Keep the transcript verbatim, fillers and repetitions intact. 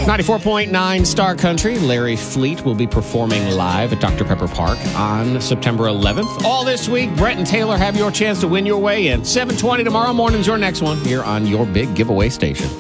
ninety-four point nine Star Country. Larry Fleet will be performing live at Doctor Pepper Park on September eleventh. All this week, Brett and Taylor have your chance to win your way in. seven twenty tomorrow morning's your next one here on your big giveaway station.